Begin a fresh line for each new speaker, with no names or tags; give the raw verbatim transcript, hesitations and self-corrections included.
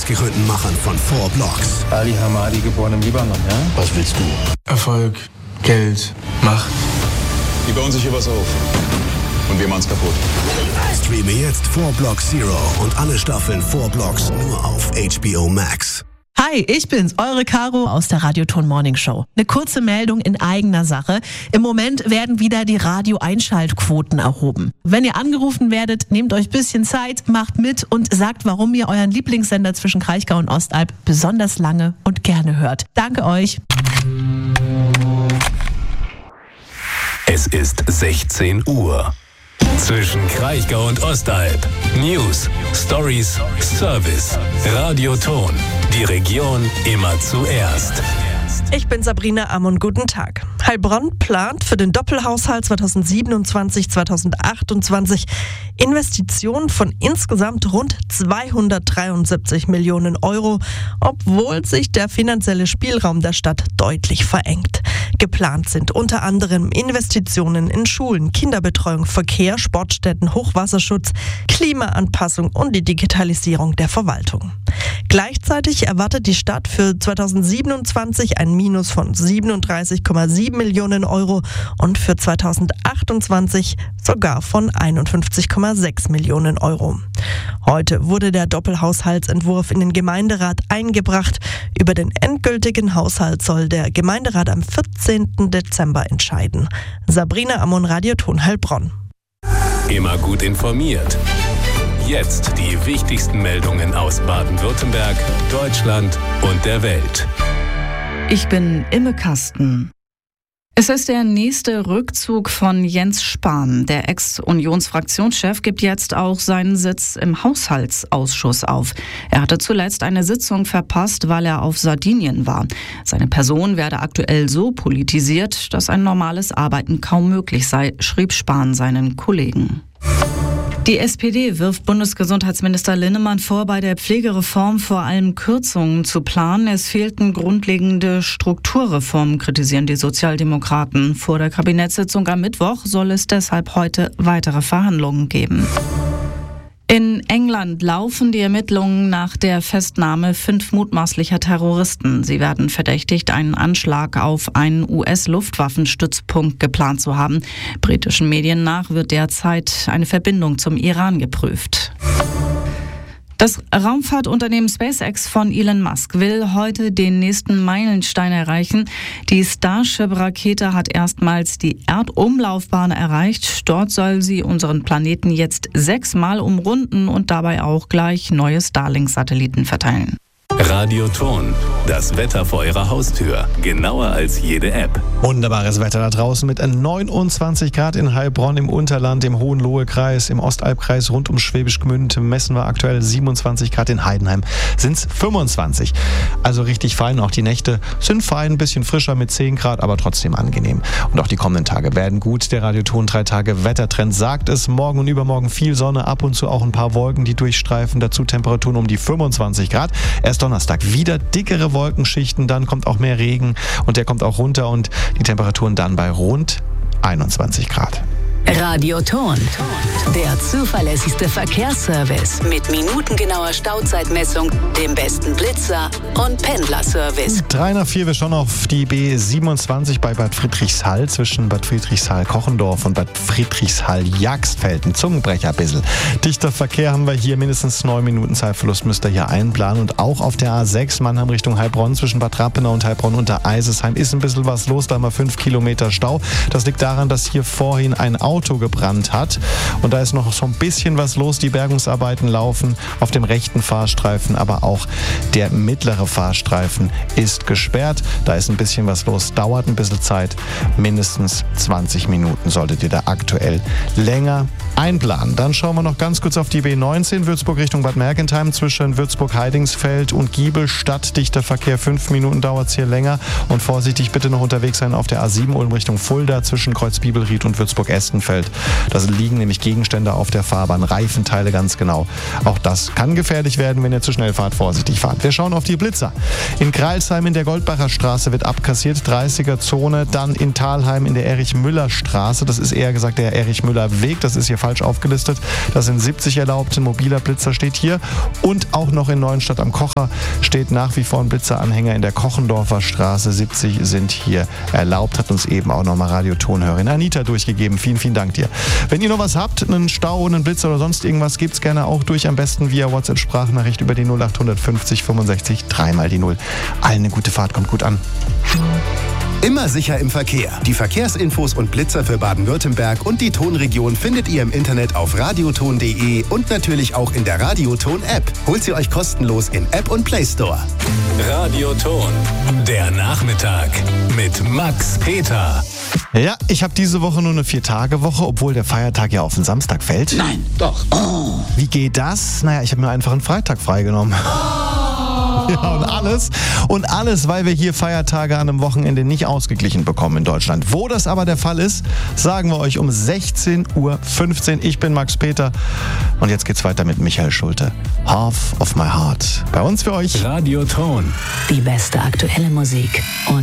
preisgekrönten Machern von Four Blocks.
Ali Hamadi, geboren im Libanon, ja?
Was willst du?
Erfolg, Geld, Macht.
Die bauen sich hier was auf. Und wir machen's kaputt.
Streame jetzt Four Blocks Zero und alle Staffeln Four Blocks nur auf H B O Max.
Hi, ich bin's, eure Caro aus der Radioton Morning Show. Eine kurze Meldung in eigener Sache. Im Moment werden wieder die Radio-Einschaltquoten erhoben. Wenn ihr angerufen werdet, nehmt euch ein bisschen Zeit, macht mit und sagt, warum ihr euren Lieblingssender zwischen Kraichgau und Ostalb besonders lange und gerne hört. Danke euch.
Es ist sechzehn Uhr. Zwischen Kraichgau und Ostalb. News, Stories, Service. Radioton. Die Region immer zuerst.
Ich bin Sabrina Ammon, guten Tag. Heilbronn plant für den Doppelhaushalt zweitausendsiebenundzwanzig zweitausendachtundzwanzig Investitionen von insgesamt rund zweihundertdreiundsiebzig Millionen Euro, obwohl sich der finanzielle Spielraum der Stadt deutlich verengt. Geplant sind unter anderem Investitionen in Schulen, Kinderbetreuung, Verkehr, Sportstätten, Hochwasserschutz, Klimaanpassung und die Digitalisierung der Verwaltung. Gleichzeitig erwartet die Stadt für zweitausendsiebenundzwanzig ein Minus von siebenunddreißig Komma sieben Millionen Euro und für zweitausendachtundzwanzig sogar von einundfünfzig Komma sechs Millionen Euro. Heute wurde der Doppelhaushaltsentwurf in den Gemeinderat eingebracht. Über den endgültigen Haushalt soll der Gemeinderat am vierzehnten Dezember entscheiden. Sabrina Ammon, Radioton Heilbronn.
Immer gut informiert. Jetzt die wichtigsten Meldungen aus Baden-Württemberg, Deutschland und der Welt.
Ich bin Imme Kasten. Es ist der nächste Rückzug von Jens Spahn. Der Ex-Unionsfraktionschef gibt jetzt auch seinen Sitz im Haushaltsausschuss auf. Er hatte zuletzt eine Sitzung verpasst, weil er auf Sardinien war. Seine Person werde aktuell so politisiert, dass ein normales Arbeiten kaum möglich sei, schrieb Spahn seinen Kollegen. Die S P D wirft Bundesgesundheitsminister Linnemann vor, bei der Pflegereform vor allem Kürzungen zu planen. Es fehlten grundlegende Strukturreformen, kritisieren die Sozialdemokraten. Vor der Kabinettssitzung am Mittwoch soll es deshalb heute weitere Verhandlungen geben. In England laufen die Ermittlungen nach der Festnahme fünf mutmaßlicher Terroristen. Sie werden verdächtigt, einen Anschlag auf einen U S-Luftwaffenstützpunkt geplant zu haben. Britischen Medien nach wird derzeit eine Verbindung zum Iran geprüft. Das Raumfahrtunternehmen SpaceX von Elon Musk will heute den nächsten Meilenstein erreichen. Die Starship-Rakete hat erstmals die Erdumlaufbahn erreicht. Dort soll sie unseren Planeten jetzt sechsmal umrunden und dabei auch gleich neue Starlink-Satelliten verteilen.
Radioton, das Wetter vor Ihrer Haustür, genauer als jede App.
Wunderbares Wetter da draußen mit neunundzwanzig Grad in Heilbronn im Unterland, im Hohenlohe-Kreis, im Ostalbkreis rund um Schwäbisch Gmünd messen wir aktuell siebenundzwanzig Grad, in Heidenheim sind es fünfundzwanzig. Also richtig fein, auch die Nächte sind fein, ein bisschen frischer mit zehn Grad, aber trotzdem angenehm. Und auch die kommenden Tage werden gut. Der Radioton drei Tage Wettertrend sagt es, morgen und übermorgen viel Sonne, ab und zu auch ein paar Wolken, die durchstreifen, dazu Temperaturen um die fünfundzwanzig Grad. Erst Donnerstag wieder dickere Wolkenschichten, dann kommt auch mehr Regen und der kommt auch runter und die Temperaturen dann bei rund einundzwanzig Grad.
Radioton, der zuverlässigste Verkehrsservice mit minutengenauer Stauzeitmessung, dem besten Blitzer und Pendlerservice.
drei nach vier wir schon auf die B siebenundzwanzig bei Bad Friedrichshall zwischen Bad Friedrichshall-Kochendorf und Bad Friedrichshall-Jagstfeld. Ein Zungenbrecher ein bisschen. Dichter Verkehr haben wir hier, mindestens neun Minuten Zeitverlust müsst ihr hier einplanen. Und auch auf der A sechs Mannheim Richtung Heilbronn zwischen Bad Rappenau und Heilbronn unter Eisesheim ist ein bisschen was los, da haben wir fünf Kilometer Stau. Das liegt daran, dass hier vorhin ein Auto Auto gebrannt hat. Und da ist noch so ein bisschen was los. Die Bergungsarbeiten laufen auf dem rechten Fahrstreifen, aber auch der mittlere Fahrstreifen ist gesperrt. Da ist ein bisschen was los, dauert ein bisschen Zeit. Mindestens zwanzig Minuten solltet ihr da aktuell länger einplanen. Dann schauen wir noch ganz kurz auf die B neunzehn, Würzburg Richtung Bad Mergentheim zwischen Würzburg-Heidingsfeld und Giebelstadt. Dichter Verkehr, fünf Minuten dauert es hier länger. Und vorsichtig bitte noch unterwegs sein auf der A sieben Ulm Richtung Fulda zwischen Kreuz Bibelried und Würzburg-Estenfeld. umfällt. Da liegen nämlich Gegenstände auf der Fahrbahn, Reifenteile ganz genau. Auch das kann gefährlich werden, wenn ihr zu schnell fahrt, vorsichtig fahrt. Wir schauen auf die Blitzer. In Kreilsheim in der Goldbacher Straße wird abkassiert, dreißiger Zone, dann in Thalheim in der Erich-Müller-Straße, das ist eher gesagt der Erich-Müller-Weg, das ist hier falsch aufgelistet, das sind siebzig erlaubt, ein mobiler Blitzer steht hier und auch noch in Neuenstadt am Kocher steht nach wie vor ein Blitzeranhänger in der Kochendorfer Straße, siebzig sind hier erlaubt, hat uns eben auch nochmal Radiotonhörerin Anita durchgegeben, vielen, vielen Dank dir. Wenn ihr noch was habt, einen Stau, einen Blitzer oder sonst irgendwas, gebt's gerne auch durch, am besten via WhatsApp-Sprachnachricht über die null acht fünfzig fünfundsechzig, dreimal die null. Allen eine gute Fahrt, kommt gut an.
Immer sicher im Verkehr. Die Verkehrsinfos und Blitzer für Baden-Württemberg und die Tonregion findet ihr im Internet auf radioton punkt de und natürlich auch in der Radioton-App. Holt sie euch kostenlos in App und Play Store.
Radioton, der Nachmittag mit Max Peter.
Ja, ich habe diese Woche nur eine Vier-Tage-Woche, obwohl der Feiertag ja auf den Samstag fällt.
Nein, doch. Oh.
Wie geht das? Naja, ich habe mir einfach einen Freitag freigenommen. Ja, und alles. Und alles, weil wir hier Feiertage an einem Wochenende nicht ausgeglichen bekommen in Deutschland. Wo das aber der Fall ist, sagen wir euch um sechzehn Uhr fünfzehn. Ich bin Max Peter und jetzt geht's weiter mit Michael Schulte. Half of my heart. Bei uns für euch
Radioton.
Die beste aktuelle Musik und